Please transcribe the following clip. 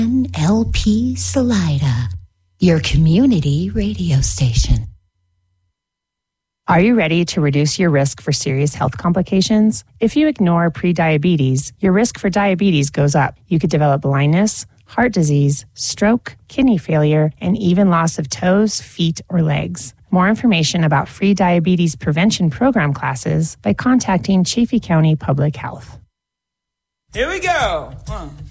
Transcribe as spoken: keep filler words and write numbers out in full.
L P Salida, your community radio station. Are you ready to reduce your risk for serious health complications? If you ignore prediabetes, your risk for diabetes goes up. You could develop blindness, heart disease, stroke, kidney failure, and even loss of toes, feet, or legs. More information about free diabetes prevention program classes by contacting Chaffee County Public Health. Here we go. One.